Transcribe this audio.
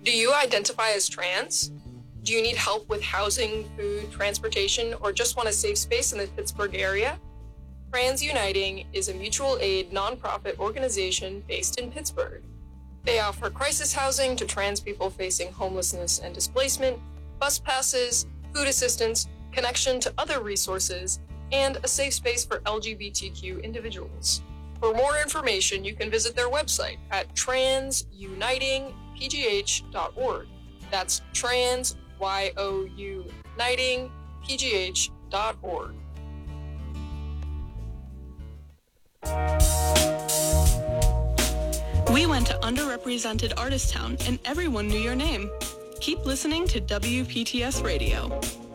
Do you identify as trans? Do you need help with housing, food, transportation, or just want a safe space in the Pittsburgh area? Trans Uniting is a mutual aid nonprofit organization based in Pittsburgh. They offer crisis housing to trans people facing homelessness and displacement, bus passes, food assistance, connection to other resources, and a safe space for LGBTQ individuals. For more information, you can visit their website at transunitingpgh.org. That's trans, Y-O-U, unitingpgh.org. We went to underrepresented Artist Town and everyone knew your name. Keep listening to WPTS Radio.